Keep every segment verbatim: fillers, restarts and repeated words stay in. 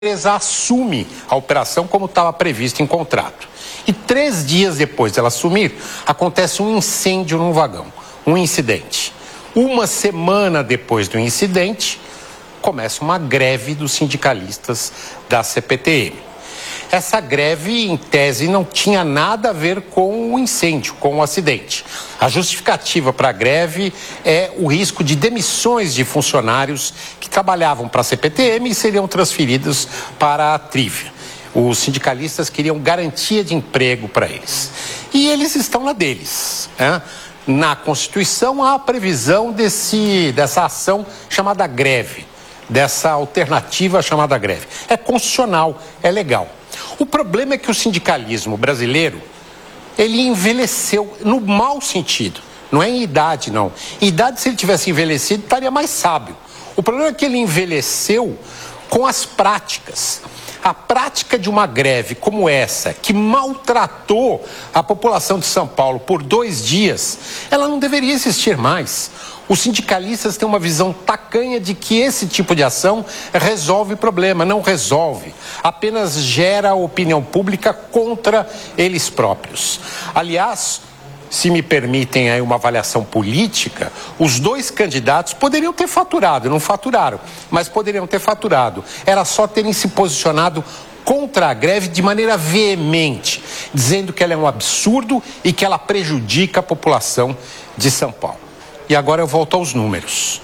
A empresa assume a operação como estava previsto em contrato. E três dias depois dela assumir, acontece um incêndio num vagão, um incidente. Uma semana depois do incidente, começa uma greve dos sindicalistas da C P T M. Essa greve, em tese, não tinha nada a ver com o incêndio, com o acidente. A justificativa para a greve é o risco de demissões de funcionários que trabalhavam para a C P T M e seriam transferidos para a Trívia. Os sindicalistas queriam garantia de emprego para eles. E eles estão na deles, né? Na Constituição há a previsão desse, dessa ação chamada greve, dessa alternativa chamada greve. É constitucional, é legal. O problema é que o sindicalismo brasileiro, ele envelheceu no mau sentido. Não é em idade, não. Em idade, se ele tivesse envelhecido, estaria mais sábio. O problema é que ele envelheceu com as práticas. A prática de uma greve como essa, que maltratou a população de São Paulo por dois dias, ela não deveria existir mais. Os sindicalistas têm uma visão tacanha de que esse tipo de ação resolve o problema. Não resolve. Apenas gera opinião pública contra eles próprios. Aliás, se me permitem aí uma avaliação política, os dois candidatos poderiam ter faturado, não faturaram, mas poderiam ter faturado. Era só terem se posicionado contra a greve de maneira veemente, dizendo que ela é um absurdo e que ela prejudica a população de São Paulo. E agora eu volto aos números.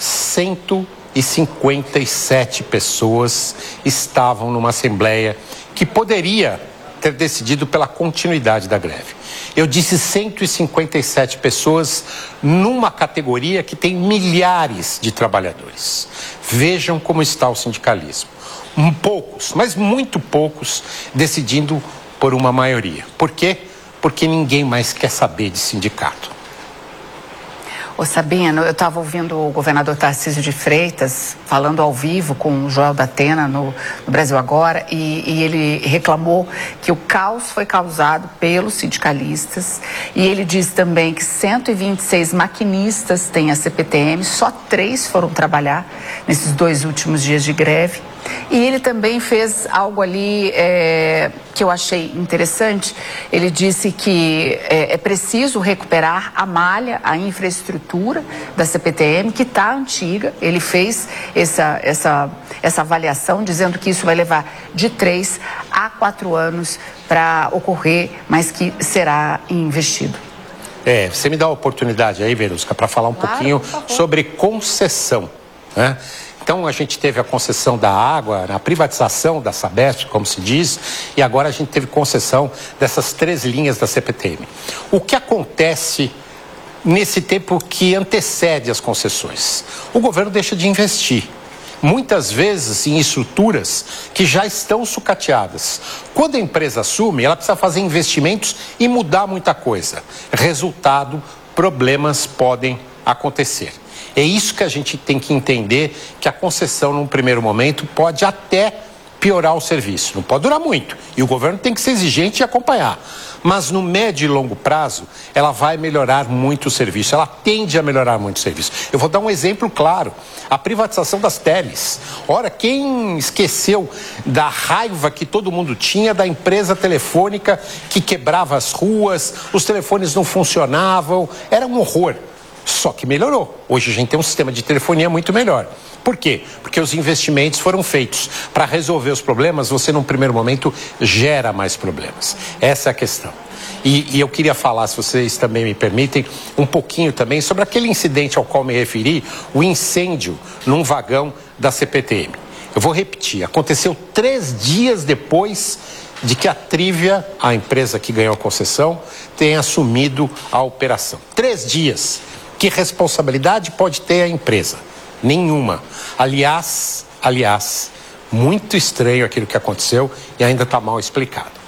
cento e cinquenta e sete pessoas estavam numa assembleia que poderia ter decidido pela continuidade da greve. Eu disse cento e cinquenta e sete pessoas numa categoria que tem milhares de trabalhadores. Vejam como está o sindicalismo. Um poucos, mas muito poucos, decidindo por uma maioria. Por quê? Porque ninguém mais quer saber de sindicato. Ô Sabino, eu estava ouvindo o governador Tarcísio de Freitas falando ao vivo com o Joel da Atena no, no Brasil Agora e, e ele reclamou que o caos foi causado pelos sindicalistas e ele disse também que cento e vinte e seis maquinistas têm a C P T M, só três foram trabalhar nesses dois últimos dias de greve. E ele também fez algo ali é, que eu achei interessante. Ele disse que é, é preciso recuperar a malha, a infraestrutura da C P T M, que está antiga. Ele fez essa, essa, essa avaliação, dizendo que isso vai levar de três a quatro anos para ocorrer, mas que será investido. É, você me dá a oportunidade aí, Verusca, para falar um claro, pouquinho sobre concessão, né? Então, a gente teve a concessão da água, a privatização da Sabesp, como se diz, e agora a gente teve concessão dessas três linhas da C P T M. O que acontece nesse tempo que antecede as concessões? O governo deixa de investir, muitas vezes em estruturas que já estão sucateadas. Quando a empresa assume, ela precisa fazer investimentos e mudar muita coisa. Resultado, problemas podem acontecer. É isso que a gente tem que entender, que a concessão, num primeiro momento, pode até piorar o serviço. Não pode durar muito. E o governo tem que ser exigente e acompanhar. Mas no médio e longo prazo, ela vai melhorar muito o serviço. Ela tende a melhorar muito o serviço. Eu vou dar um exemplo claro. A privatização das teles. Ora, quem esqueceu da raiva que todo mundo tinha da empresa telefônica que quebrava as ruas, os telefones não funcionavam, era um horror. Só que melhorou. Hoje a gente tem um sistema de telefonia muito melhor. Por quê? Porque os investimentos foram feitos. Para resolver os problemas, você num primeiro momento gera mais problemas. Essa é a questão. E, e eu queria falar, se vocês também me permitem, um pouquinho também sobre aquele incidente ao qual me referi, o incêndio num vagão da C P T M. Eu vou repetir, aconteceu três dias depois de que a Trívia, a empresa que ganhou a concessão, tenha assumido a operação. Três dias. Que responsabilidade pode ter a empresa? Nenhuma. Aliás, aliás, muito estranho aquilo que aconteceu e ainda está mal explicado.